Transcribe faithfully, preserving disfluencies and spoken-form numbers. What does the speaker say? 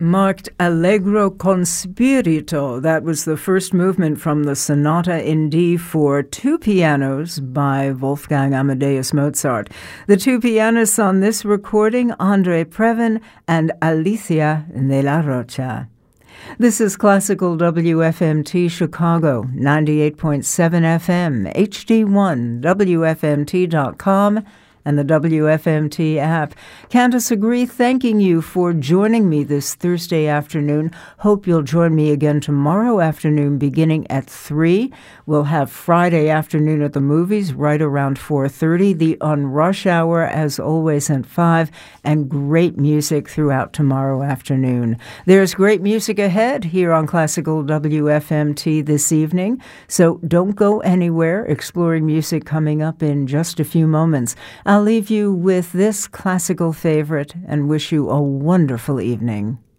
marked Allegro con Spirito. That was the first movement from the Sonata in D for two pianos by Wolfgang Amadeus Mozart. The two pianists on this recording, Andre Previn and Alicia de la Rocha. This is Classical W F M T Chicago, ninety-eight point seven F M, H D one, W F M T dot com, and the W F M T app. Candace Agree thanking you for joining me this Thursday afternoon. Hope you'll join me again tomorrow afternoon beginning at three. We'll have Friday afternoon at the movies right around four thirty, the On Rush Hour as always at five, and great music throughout tomorrow afternoon. There's great music ahead here on Classical W F M T this evening, so don't go anywhere. Exploring music coming up in just a few moments. I'll leave you with this classical favorite and wish you a wonderful evening.